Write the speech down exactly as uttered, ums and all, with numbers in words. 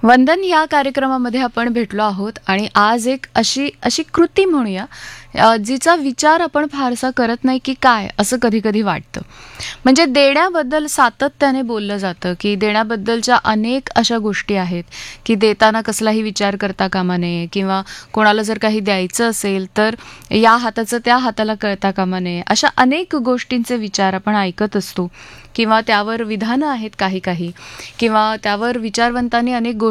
वंदन या कार्यक्रमामध्ये आपण भेटलो आहोत आणि आज एक अशी अशी कृती म्हणूया अ, जिचा विचार आपण फारसा करत नाही की काय असं कधी कधी वाटतं. म्हणजे देण्याबद्दल सातत्याने बोललं जातं की देण्याबद्दलच्या अनेक अशा गोष्टी आहेत की देताना कसलाही विचार करता कामा नये किंवा कोणाला जर काही द्यायचं असेल तर या हाताचं त्या हाताला कळता कामा नये. अशा अनेक गोष्टींचे विचार आपण ऐकत असतो किंवा त्यावर विधानं आहेत काही काही किंवा त्यावर विचारवंतांनी अनेक